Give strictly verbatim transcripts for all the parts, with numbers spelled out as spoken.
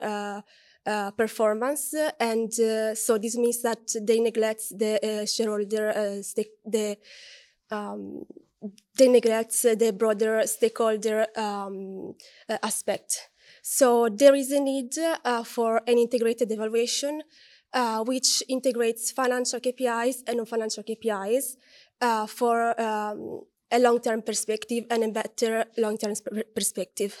uh, uh, performance, and uh, so this means that they neglect the uh, shareholder, uh, stake, the um, they neglect the broader stakeholder um, uh, aspect. So there is a need uh, for an integrated evaluation uh, which integrates financial K P Is and non-financial K P Is uh, for um, a long-term perspective and a better long-term perspective.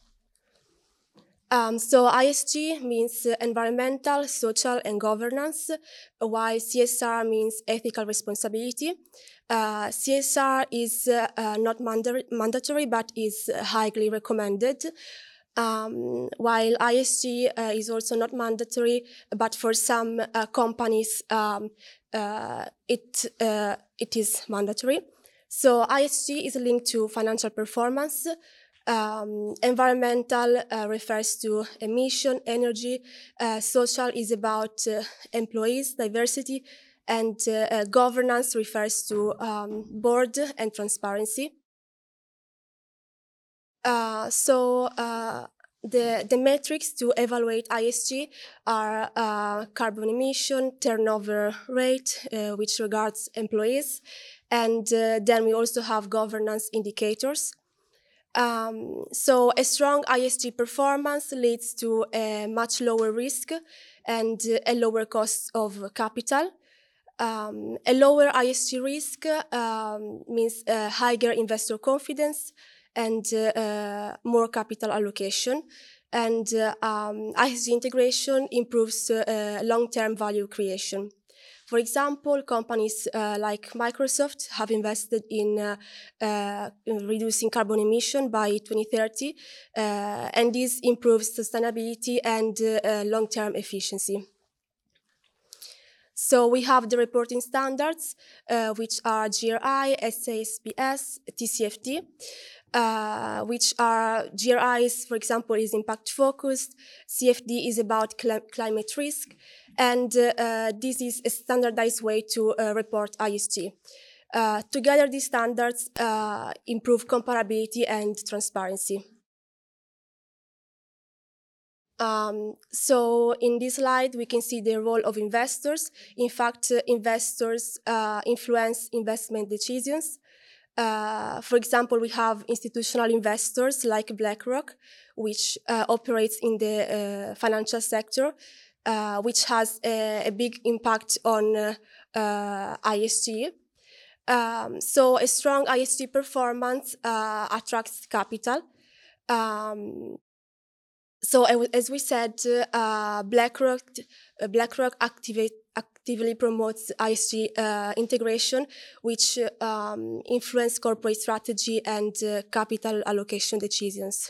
Um, so I S G means uh, environmental, social, and governance, while C S R means ethical responsibility. Uh, C S R is uh, uh, not manda mandatory, but is highly recommended. Um, while I S G uh, is also not mandatory, but for some uh, companies um, uh, it uh, it is mandatory. So I S G is linked to financial performance. Um, environmental uh, refers to emission, energy. Uh, social is about uh, employees, diversity, and uh, uh, governance refers to um, board and transparency. Uh, so uh, the, the metrics to evaluate I S G are uh, carbon emission, turnover rate, uh, which regards employees, and uh, then we also have governance indicators. Um, so a strong I S G performance leads to a much lower risk and a lower cost of capital. Um, a lower I S G risk um, means uh, higher investor confidence and uh, uh, more capital allocation. And uh, um, I S G integration improves uh, long-term value creation. For example, companies uh, like Microsoft have invested in, uh, uh, in reducing carbon emission by twenty thirty, uh, and this improves sustainability and uh, uh, long-term efficiency. So we have the reporting standards, uh, which are G R I, S A S B S, T C F D, uh, which are G R Is, for example, is impact focused, C F D is about cl climate risk, and uh, uh, this is a standardized way to uh, report I S G. Uh, together, these standards uh, improve comparability and transparency. Um, so in this slide, we can see the role of investors. In fact, uh, investors uh, influence investment decisions. Uh, for example, we have institutional investors like BlackRock, which uh, operates in the uh, financial sector, uh, which has a, a big impact on uh, uh, I S G. Um, so a strong I S G performance uh, attracts capital. Um, So as we said, uh, BlackRock, uh, BlackRock activate, actively promotes I S G uh, integration, which um, influence corporate strategy and uh, capital allocation decisions.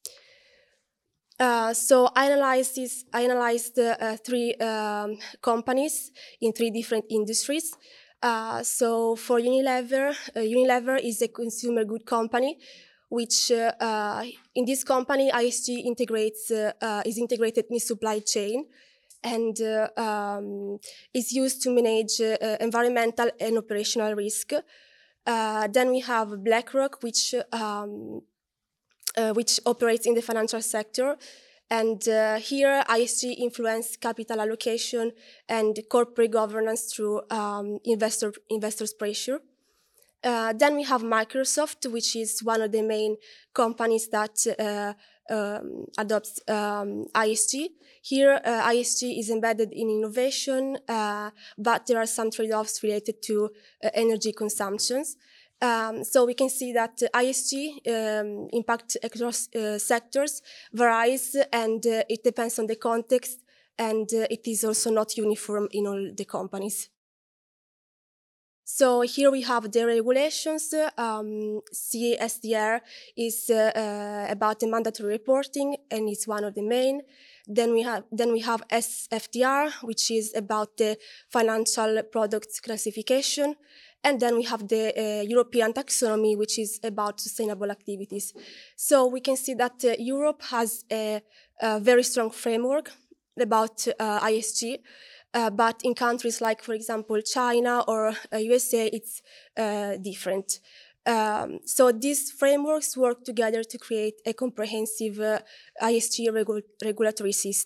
Uh, so I analyzed, this, I analyzed uh, three um, companies in three different industries. Uh, so for Unilever, uh, Unilever is a consumer good company, which uh, uh, in this company I S G integrates uh, uh, is integrated in supply chain and uh, um, is used to manage uh, environmental and operational risk. Uh, then we have BlackRock, which um, uh, which operates in the financial sector. And uh, here, I S G influence capital allocation and corporate governance through um, investor, investors' pressure. Uh, then we have Microsoft, which is one of the main companies that uh, um, adopts um, I S G. Here, uh, I S G is embedded in innovation, uh, but there are some trade-offs related to uh, energy consumptions. Um, so we can see that uh, I S G um, impact across uh, sectors varies, and uh, it depends on the context, and uh, it is also not uniform in all the companies. So here we have the regulations. Um, C S D R is uh, uh, about the mandatory reporting, and it's one of the main. Then we have then we have S F D R, which is about the financial products classification. And then we have the uh, European taxonomy, which is about sustainable activities. So we can see that uh, Europe has a, a very strong framework about uh, I S G. Uh, but in countries like, for example, China or uh, U S A, it's uh, different. Um, so these frameworks work together to create a comprehensive uh, I S G regu regulatory system.